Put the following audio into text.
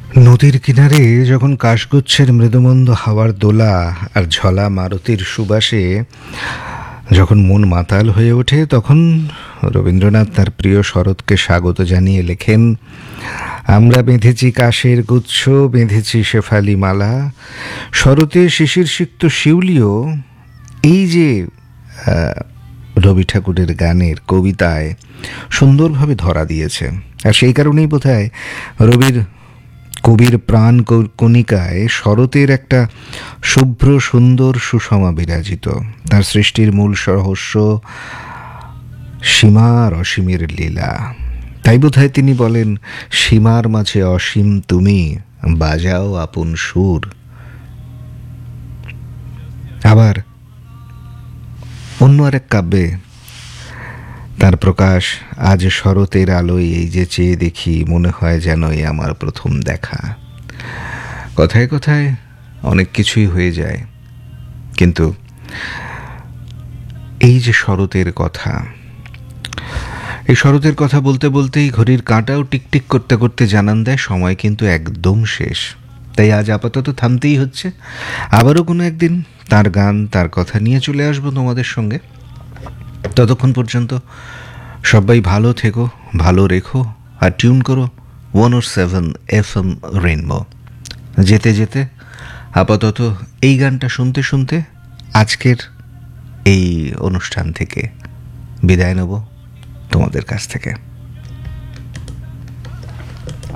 নদীর কিনারে যখন কাশগুচ্ছের মৃদুমন্দ হাওয়ার দোলা আর ঝলা মারুতির সুবাসে যখন মন মাতাল হয়ে ওঠে, তখন রবীন্দ্রনাথ তার প্রিয় শরৎকে স্বাগত জানিয়ে লেখেন, আমরা বেঁধেছি কাশের গুচ্ছ, বেঁধেছি শেফালি মালা, শরতে শিশির সিক্ত শিউলিও। এই যে রবি ঠাকুরের গানের কবিতায় সুন্দরভাবে ধরা দিয়েছে। আর সেই কারণেই বোধহয় কবির প্রাণ কণিকায় শরতের একটা শুভ্র সুন্দর সুষমা বিরাজিত। তার সৃষ্টির মূল রহস্য সীমার অসীমের লীলা। তাই বোধহয় তিনি বলেন, সীমার মাঝে অসীম তুমি, বাজাও আপন সুর। আবার অন্য আরেক কাব্যে তার প্রকাশ, আজ শরতের আলোয় এই যে চেয়ে দেখি, মনে হয় যেন এই আমার প্রথম দেখা। কথায় কথায় অনেক কিছুই হয়ে যায়, কিন্তু এই যে শরতের কথা, এই শরতের কথা বলতে বলতেই ঘড়ির কাঁটাও টিকটিক করতে করতে জানান দেয় সময় কিন্তু একদম শেষ। তাই আজ আপাতত থামতেই হচ্ছে। আবারও কোনো একদিন তার গান, তার কথা নিয়ে চলে আসবো তোমাদের সঙ্গে। ততক্ষণ পর্যন্ত সবাই ভালো থেকো, ভালো রেখো, আর টিউন করো 107 FM রেনবো। যেতে যেতে আপাতত এই গানটা শুনতে শুনতে আজকের এই অনুষ্ঠান থেকে বিদায় নেব তোমাদের কাছ থেকে।